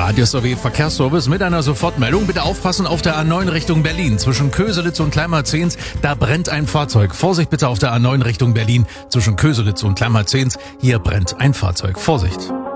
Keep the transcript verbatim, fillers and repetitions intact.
Radio S O W Verkehrsservice mit einer Sofortmeldung. Bitte aufpassen auf der A neun Richtung Berlin. Zwischen Köselitz und Kleinmarzehns, da brennt ein Fahrzeug. Vorsicht bitte auf der A neun Richtung Berlin. Zwischen Köselitz und Kleinmarzehns, hier brennt ein Fahrzeug. Vorsicht!